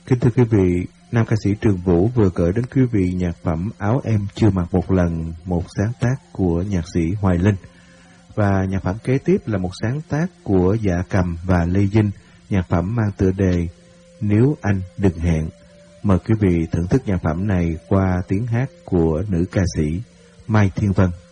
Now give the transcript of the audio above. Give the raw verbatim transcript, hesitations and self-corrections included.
Kính thưa quý vị, nam ca sĩ Trường Vũ vừa gửi đến quý vị nhạc phẩm Áo Em Chưa Mặc Một Lần, một sáng tác của nhạc sĩ Hoài Linh. Và nhạc phẩm kế tiếp là một sáng tác của Dạ Cầm và Lê Dinh, nhạc phẩm mang tựa đề Nếu Anh Đừng Hẹn. Mời quý vị thưởng thức nhạc phẩm này qua tiếng hát của nữ ca sĩ Mai Thiên Vân.